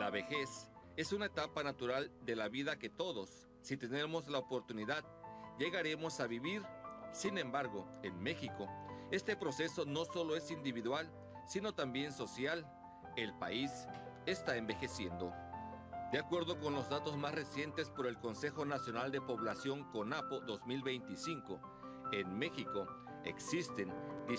La vejez es una etapa natural de la vida que todos, si tenemos la oportunidad, llegaremos a vivir. Sin embargo, en México, este proceso no solo es individual, sino también social. El país está envejeciendo. De acuerdo con los datos más recientes por el Consejo Nacional de Población CONAPO 2025, en México existen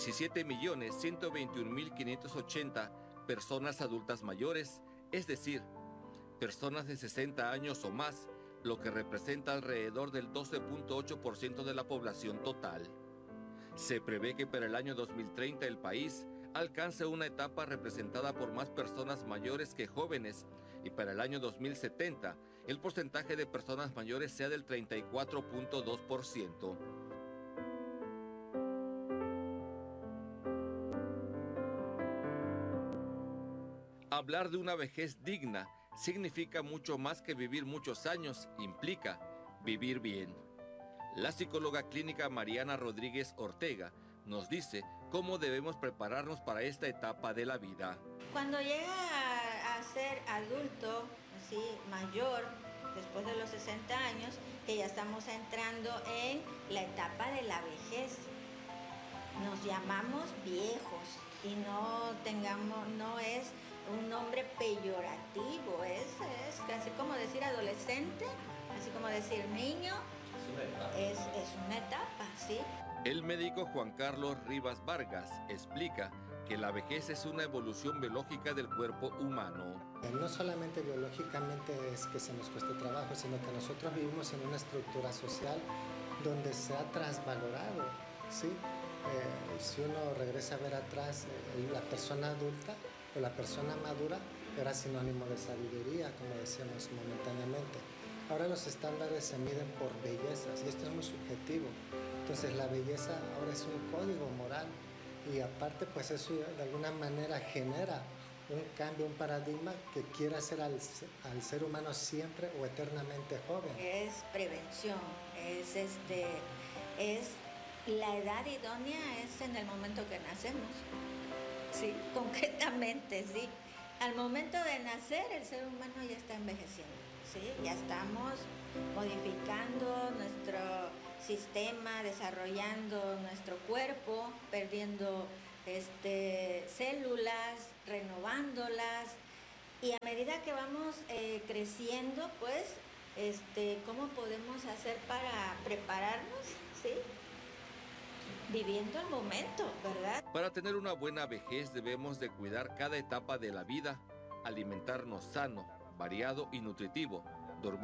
17.121.580 personas adultas mayores, es decir, personas de 60 años o más, lo que representa alrededor del 12.8% de la población total. Se prevé que para el año 2030 el país alcance una etapa representada por más personas mayores que jóvenes, y para el año 2070 el porcentaje de personas mayores sea del 34.2%. Hablar de una vejez digna significa mucho más que vivir muchos años, implica vivir bien. La psicóloga clínica Mariana Rodríguez Ortega nos dice cómo debemos prepararnos para esta etapa de la vida. Cuando llega a ser adulto, así mayor, después de los 60 años, que ya estamos entrando en la etapa de la vejez. Nos llamamos viejos y no es un nombre peyorativo, es casi como decir adolescente, así como decir niño. Es una etapa, ¿sí? El médico Juan Carlos Rivas Vargas explica que la vejez es una evolución biológica del cuerpo humano. No solamente biológicamente es que se nos cueste trabajo, sino que nosotros vivimos en una estructura social donde se ha trasvalorado, ¿sí? Si uno regresa a ver atrás, la persona adulta o la persona madura era sinónimo de sabiduría, como decíamos momentáneamente. Ahora los estándares se miden por bellezas y esto es muy subjetivo. Entonces la belleza ahora es un código moral y aparte pues eso de alguna manera genera un cambio, un paradigma que quiere hacer al ser humano siempre o eternamente joven. Es prevención, es la edad idónea es en el momento que nacemos, sí, concretamente, sí. Al momento de nacer el ser humano ya está envejeciendo, sí, ya estamos modificando nuestro sistema, desarrollando nuestro cuerpo, perdiendo células, renovándolas, y a medida que vamos creciendo, pues, ¿cómo podemos hacer para prepararnos, sí? Viviendo el momento, ¿verdad? Para tener una buena vejez debemos de cuidar cada etapa de la vida, alimentarnos sano, variado y nutritivo,